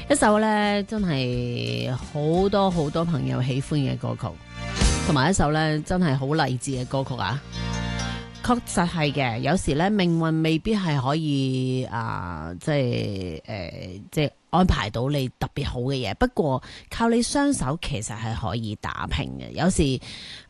一首咧真係好多好多朋友喜歡嘅歌曲，同埋一首咧真係好勵志嘅歌曲啊！確實係嘅，有時咧命運未必係可以即係安排到你特別好嘅嘢，不過靠你雙手其實係可以打拼嘅。有時